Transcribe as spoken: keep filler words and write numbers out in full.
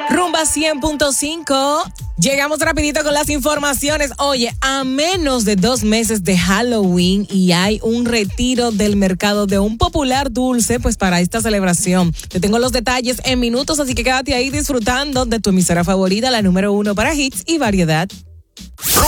Rumba cien punto cinco. Llegamos rapidito con las informaciones. Oye, a menos de dos meses de Halloween y hay un retiro del mercado de un popular dulce, pues para esta celebración. Te tengo los detalles en minutos, así que quédate ahí disfrutando de tu emisora favorita, la número uno para hits y variedad.